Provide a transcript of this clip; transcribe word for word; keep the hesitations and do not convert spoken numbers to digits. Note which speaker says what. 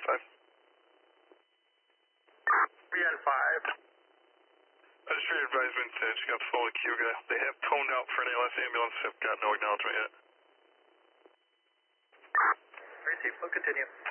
Speaker 1: on five.
Speaker 2: three on five.
Speaker 1: I just read advisement, uh, just got the phone with Cuga. They have toned out for an A L S ambulance, have got no acknowledgement yet.
Speaker 2: Received, we'll continue.